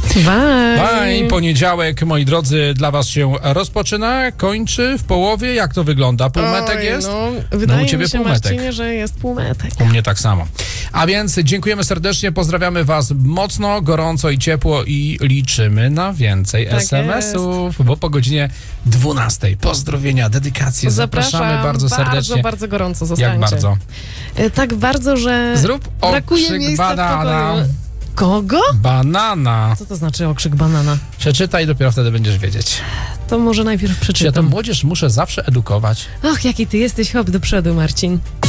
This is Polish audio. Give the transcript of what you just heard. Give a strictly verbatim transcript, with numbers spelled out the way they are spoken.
Bye. Bye. Poniedziałek, moi drodzy, dla was się rozpoczyna, kończy w połowie. Jak to wygląda? Półmetek Oj, jest? No, wydaje no, u ciebie mi się, półmetek. Marcinie, że jest półmetek. U mnie tak samo. A więc dziękujemy serdecznie, pozdrawiamy was mocno, gorąco i ciepło i liczymy na więcej Tak es em esów, bo po godzinie dwunastej pozdrowienia, dedykacje, Zapraszam zapraszamy bardzo serdecznie. Bardzo, bardzo gorąco zostańcie. Jak bardzo? E, Tak bardzo, że Zrób brakuje okrzyk miejsca w banana. pokoju. Kogo? Banana. Co to znaczy okrzyk banana? Przeczytaj, dopiero wtedy będziesz wiedzieć. To może najpierw Czy ja tę przeczytam. młodzież muszę zawsze edukować? Och, jaki ty jesteś hop do przodu, Marcin.